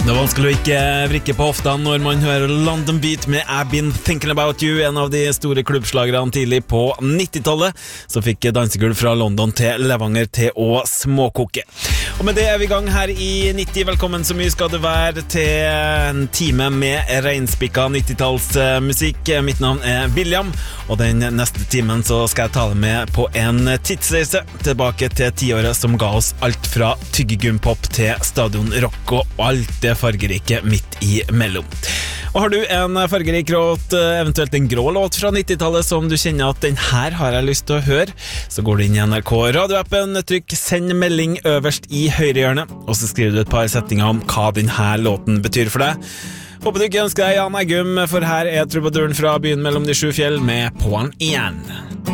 Det er vanskelig å ikke vrikke på hofta når man hører London Beat med I've Been Thinking About You, en av de store klubbslagerne tidlig på 90-tallet, som fikk dansegulv fra London til Levanger til å småkoke. Og med det er vi i gang her i 90. Velkommen så mye skal det være til en time med reinspikka 90-tallsmusikk. Mitt navn er William, og den neste timen så skal jeg ta deg med på en tidsreise tilbake til 10-året som ga oss alt fra tyggegumpop til stadion rock og alt det fargerike midt i mellom. Og har du en fargerik låt, eventuelt en grå låt fra 90-tallet som du kjenner at den her har jeg lyst til å høre, så går du inn i NRK radioappen, trykk send melding øverst i høyre hjørne, og så skriver du et par setninger om hva den her låten betyr for deg. Håper du ikke ønsker deg Jan Eggum, for her er trubaduren fra byen mellom de 7 fjell med På'n igjen.